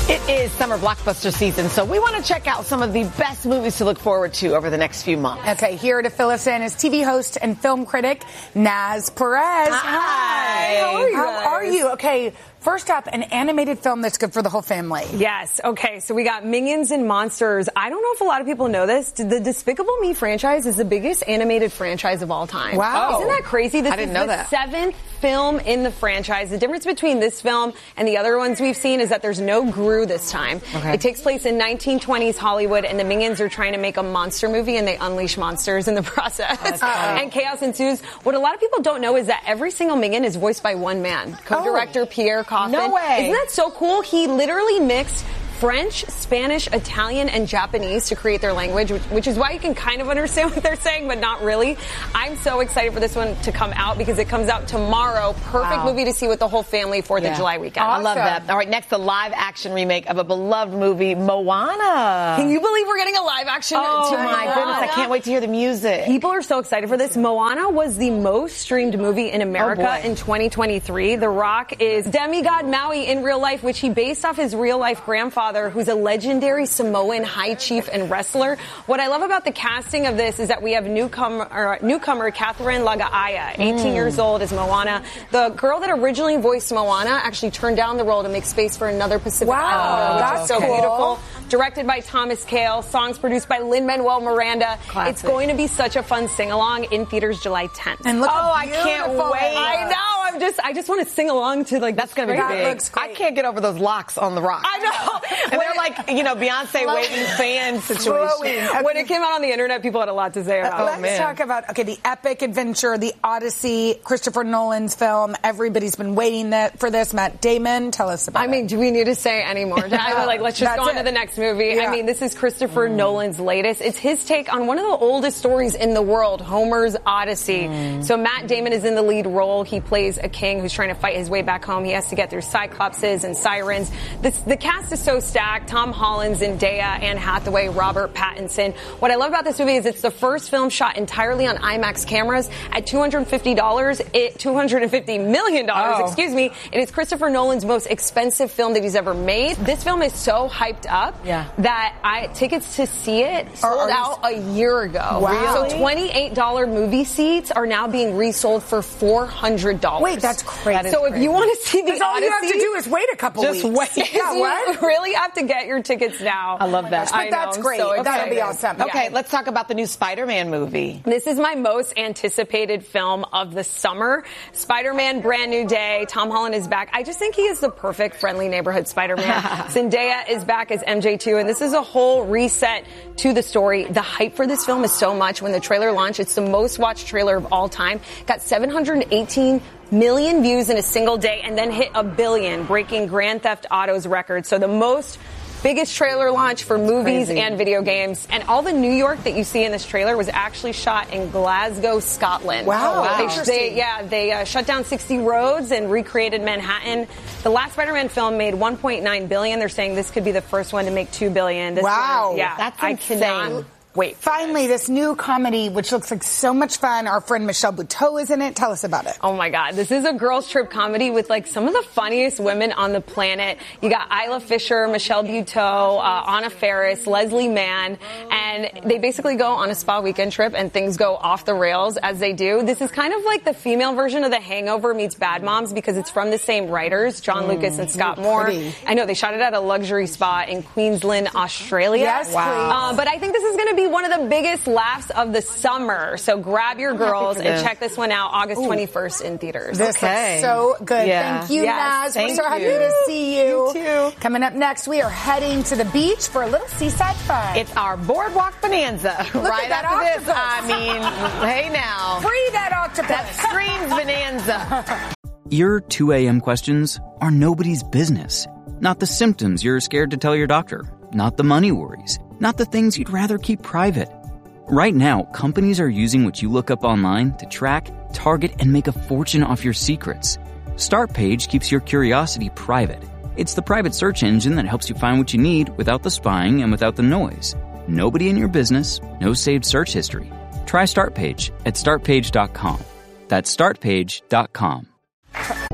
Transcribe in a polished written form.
It is summer blockbuster season, so we want to check out some of the best movies to look forward to over the next few months. Okay, here to fill us in is TV host and film critic Naz Perez. Hi. How are you? Okay, first up, an animated film that's good for the whole family. Yes. Okay, so we got Minions and Monsters. I don't know if a lot of people know this. The Despicable Me franchise is the biggest animated franchise of all time. Wow. Isn't that crazy? This I didn't is know the that. 7th film in the franchise. The difference between this film and the other ones we've seen is that there's no Gru this time. Okay. It takes place in 1920s Hollywood, and the Minions are trying to make a monster movie, and they unleash monsters in the process. And chaos ensues. What a lot of people don't know is that every single Minion is voiced by one man, co-director Pierre Coffin. No way. Isn't that so cool? He literally mixed French, Spanish, Italian, and Japanese to create their language, which is why you can kind of understand what they're saying, but not really. I'm so excited for this one to come out because it comes out tomorrow. Perfect movie to see with the whole family for the July weekend. I love that. All right, next, the live-action remake of a beloved movie, Moana. Can you believe we're getting a live-action? Oh, my goodness. I can't wait to hear the music. People are so excited for this. Moana was the most streamed movie in America in 2023. The Rock is demigod Maui in real life, which he based off his real-life grandfather, who's a legendary Samoan high chief and wrestler. What I love about the casting of this is that we have newcomer Catherine Lagaaya, 18 years old, as Moana. The girl that originally voiced Moana actually turned down the role to make space for another Pacific Islander, which is so beautiful. Directed by Thomas Kail, songs produced by Lin-Manuel Miranda. Classic. It's going to be such a fun sing-along in theaters July 10th. And look how I can't beautiful wait. it is. I know. I just want to sing along to That's going to be big. looks great. I can't get over those locks on the Rock. I know. And they're like, Beyonce waiting fan situation. When it came out on the internet, people had a lot to say about it. Let's talk about, the epic adventure, the Odyssey, Christopher Nolan's film. Everybody's been waiting for this. Matt Damon, tell us about it. Do we need to say any more? Let's just go on to the next movie. Yeah. This is Christopher Nolan's latest. It's his take on one of the oldest stories in the world, Homer's Odyssey. So Matt Damon is in the lead role. He plays a king who's trying to fight his way back home. He has to get through Cyclopses and Sirens. The cast is so stacked. Tom Holland, Zendaya, Anne Hathaway, Robert Pattinson. What I love about this movie is it's the first film shot entirely on IMAX cameras. At $250 million, excuse me. It is Christopher Nolan's most expensive film that he's ever made. This film is so hyped up that tickets to see it sold out a year ago. Wow. So $28 movie seats are now being resold for $400. Wait, that's crazy. So if you want to see the Odyssey, all you have to do is wait a couple weeks. Just wait. Yeah, what? You really have to get your tickets now. I love that. But that's great. That'll be awesome. Okay, let's talk about the new Spider-Man movie. This is my most anticipated film of the summer. Spider-Man, Brand New Day. Tom Holland is back. I just think he is the perfect friendly neighborhood Spider-Man. Zendaya is back as MJ2, and this is a whole reset to the story. The hype for this film is so much. When the trailer launched, it's the most watched trailer of all time. Got 718 million views in a single day and then hit 1 billion, breaking Grand Theft Auto's record. So the biggest trailer launch for movies and video games. And all the New York that you see in this trailer was actually shot in Glasgow, Scotland. Wow. They shut down 60 roads and recreated Manhattan. The last Spider-Man film made $1.9 billion. They're saying this could be the first one to make $2 billion. That's insane. Wait. Finally, this new comedy, which looks like so much fun. Our friend Michelle Buteau is in it. Tell us about it. Oh my God. This is a girls trip comedy with some of the funniest women on the planet. You got Isla Fisher, Michelle Buteau, Anna Faris, Leslie Mann, and they basically go on a spa weekend trip and things go off the rails as they do. This is kind of like the female version of The Hangover meets Bad Moms because it's from the same writers, John Lucas and Scott Moore. Pretty. I know they shot it at a luxury spa in Queensland, Australia. Yes, wow. But I think this is going to be one of the biggest laughs of the summer. So grab your girls and check this one out August 21st in theaters. This looks so good. Yeah. Thank you, Naz. We're so happy you. to see you. You too. Coming up next, we are heading to the beach for a little seaside fun. It's our Boardwalk Bonanza. Right at that after this. octopus. Hey now. Free that octopus. That screams Bonanza. Your 2 a.m. questions are nobody's business. Not the symptoms you're scared to tell your doctor. Not the money worries. Not the things you'd rather keep private. Right now, companies are using what you look up online to track, target, and make a fortune off your secrets. Startpage keeps your curiosity private. It's the private search engine that helps you find what you need without the spying and without the noise. Nobody in your business, no saved search history. Try Startpage at startpage.com. That's startpage.com.